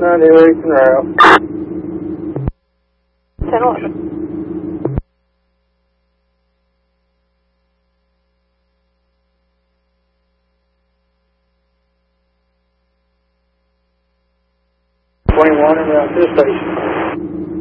90 Wellington Route. 1011. Water to the station.